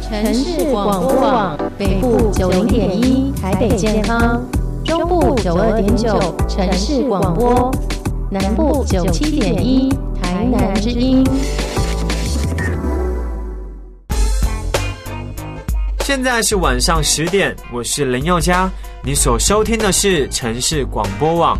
城市广播网北部90.1台北健康，中部92.9城市广播，南部97.1台南之音。 现在是晚上10点，我是林宥嘉，你所收听的是城市广播网。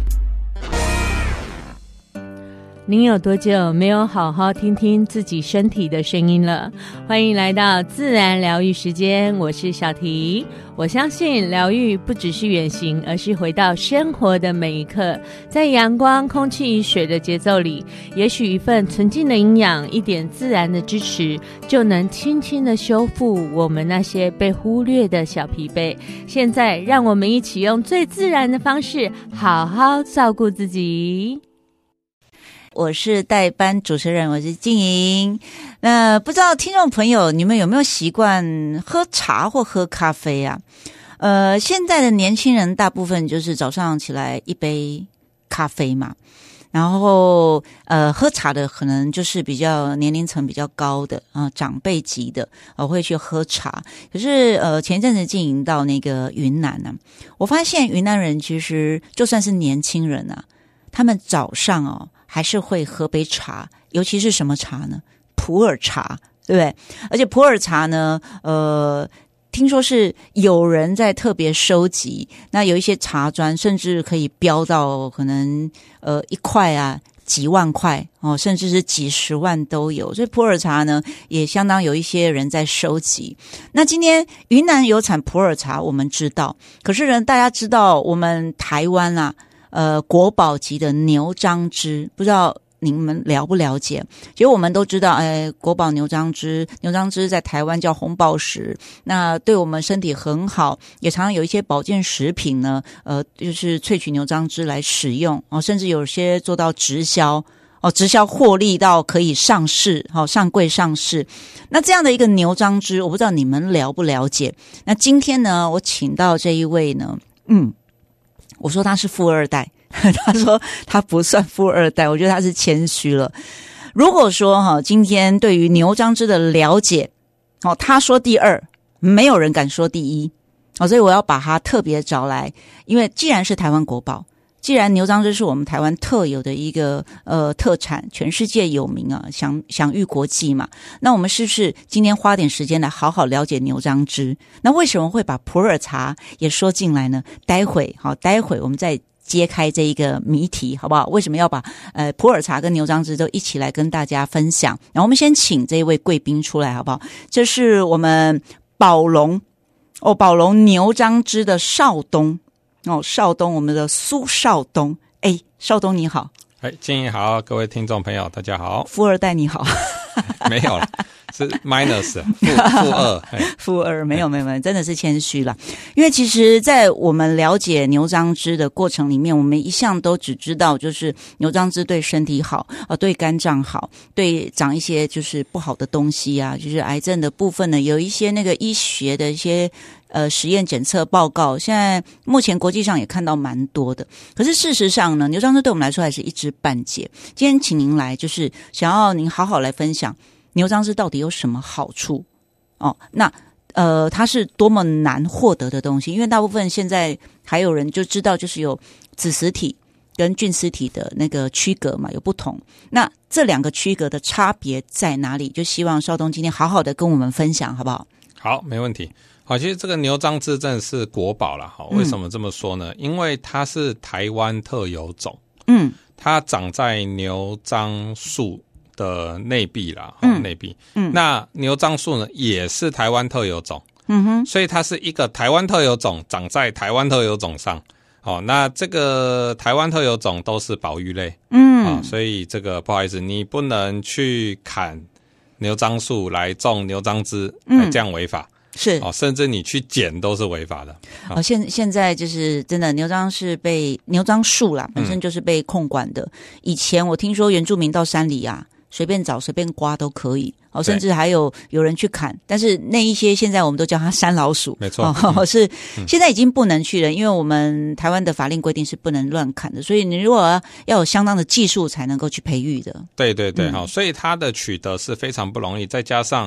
您有多久没有好好听听自己身体的声音了？欢迎来到自然疗愈时间，我是小提。我相信疗愈不只是远行，而是回到生活的每一刻，在阳光、空气、水的节奏里，也许一份纯净的营养，一点自然的支持，就能轻轻的修复我们那些被忽略的小疲惫。现在让我们一起用最自然的方式，好好照顾自己。 我是代班主持人，我是静莹。不知道听众朋友你们有没有习惯喝茶或喝咖啡啊？现在的年轻人大部分就是早上起来一杯咖啡嘛，然后喝茶的可能就是比较年龄层比较高的长辈级的会去喝茶。可是前一阵子经营到那个云南啊，我发现云南人其实就算是年轻人啊，他们早上还是会喝杯茶，尤其是什么茶呢？普洱茶，对不对？而且普洱茶呢，听说是有人在特别收集，那有一些茶砖甚至可以标到可能1块啊几万块甚至是几十万都有，所以普洱茶呢也相当有一些人在收集。那今天云南有产普洱茶，我们知道，可是呢，大家知道我们台湾啊。国宝级的牛樟芝，不知道你们了不了解？其实我们都知道，国宝牛樟芝在台湾叫红宝石，那对我们身体很好，也常常有一些保健食品呢，就是萃取牛樟芝来使用甚至有些做到直销获利到可以上市上柜上市。那这样的一个牛樟芝，我不知道你们了不了解？那今天呢，我请到这一位呢，我说他是富二代，他说他不算富二代，我觉得他是谦虚了。如果说今天对于牛樟芝的了解他说第2，没有人敢说第1所以我要把他特别找来，因为既然是台湾国宝，既然牛樟芝是我们台湾特有的一个特产，全世界有名啊，享誉国际嘛，那我们是不是今天花点时间来好好了解牛樟芝？那为什么会把普洱茶也说进来呢？待会我们再揭开这一个谜题，好不好？为什么要把普洱茶跟牛樟芝都一起来跟大家分享？然后我们先请这一位贵宾出来，好不好？这是我们宝龙牛樟芝的少东。少东，我们的苏少东，少东你好。 静怡好，各位听众朋友大家好。 富二代你好。 没有了，是 minus 负2 没有，真的是谦虚了。因为其实在我们了解牛樟芝的过程里面，我们一向都只知道就是牛樟芝对身体好对肝脏好，对长一些就是不好的东西啊，就是癌症的部分呢，有一些那个医学的一些实验检测报告，现在目前国际上也看到蛮多的。可是事实上呢，牛樟芝对我们来说还是一知半解。今天请您来，就是想要您好好来分享牛樟芝到底有什么好处那它是多么难获得的东西，因为大部分现在还有人就知道就是有子实体跟菌丝体的那个区隔嘛，有不同。那这2个区隔的差别在哪里？就希望少东今天好好的跟我们分享，好不好？ 好，没问题。好，其实这个牛樟芝真的是国宝啦。为什么这么说呢？因为它是台湾特有种，它长在牛樟树的内壁啦，内壁。那牛樟树呢，也是台湾特有种，所以它是一个台湾特有种长在台湾特有种上。那这个台湾特有种都是保育类，所以这个不好意思，你不能去砍牛樟树来种牛樟芝，这样违法。是甚至你去捡都是违法的。 现在就是真的牛樟树啦，本身就是被控管的。以前我听说原住民到山里啊，随便找随便刮都可以甚至还有人去砍，但是那一些现在我们都叫它山老鼠， 没错是现在已经不能去了，因为我们台湾的法令规定是不能乱砍的，所以你如果要有相当的技术才能够去培育的。 对对对所以它的取得是非常不容易，再加上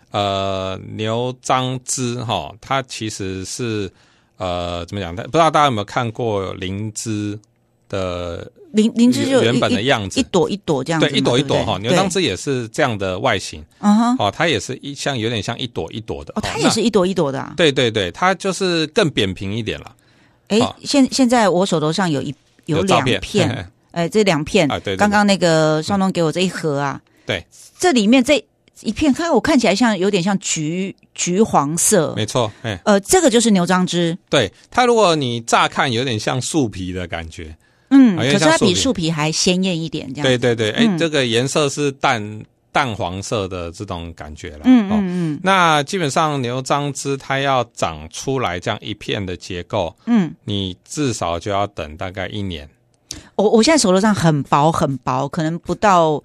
牛樟芝哈，它其实是怎么讲？不知道大家有没有看过灵芝的灵芝就原本的样子， 一朵一朵这样子， 对，一朵一朵哈。牛樟芝也是这样的外形，它也是有点像一朵一朵的， 它也是一朵一朵的啊。 对对对，它就是更扁平一点了。 现在我手头上有两片，这2片，对，刚刚那个少东给我这一盒啊， 对， 这里面这一片，我看起来有点像橘黄色， 没错， 这个就是牛樟芝， 对，它如果你乍看有点像树皮的感觉， 可是它比树皮还鲜艳一点，这样， 对对对，这个颜色是淡黄色的这种感觉了，那基本上牛樟芝它要长出来这样一片的结构，你至少就要等大概1年。 我现在手头上很薄很薄，可能不到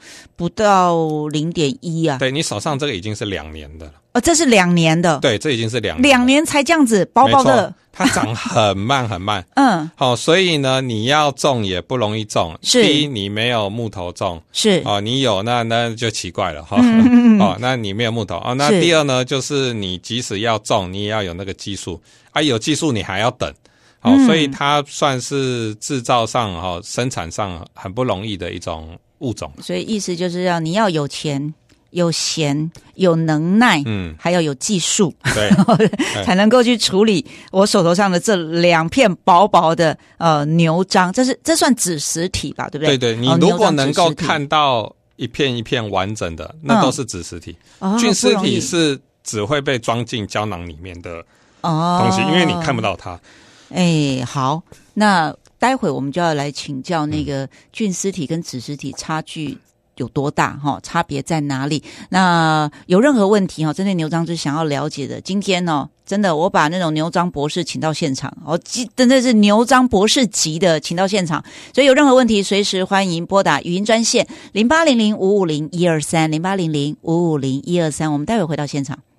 0.1 啊。 对，你手上这个已经是2年的了。 这是2年的。 对，这已经是2年。 2年才这样子薄薄的。 它长很慢很慢。好，所以呢，你要种也不容易种。 是。 第一，你没有木头种。 是。 你有那就奇怪了哈。那你没有木头那第二呢，就是你即使要种，你也要有那个技术有技术你还要等。所以它算是制造上生产上很不容易的一种物种。 所以意思就是你要有钱、有闲、有能耐，还要有技术， 对， 才能够去处理我手头上的这2片薄薄的牛樟。这算子实体吧，对不对？ 对对，你如果能够看到一片一片完整的，那都是子实体。菌丝体是只会被装进胶囊里面的东西，因为你看不到它。 好，那待会我们就要来请教那个菌丝体跟子实体差距有多大差别在哪里？那有任何问题针对牛樟芝想要了解的，今天真的我把那种牛樟博士请到现场，真的是牛樟博士级的请到现场，所以有任何问题随时欢迎拨打语音专线0800550123 0800550123，我们待会回到现场。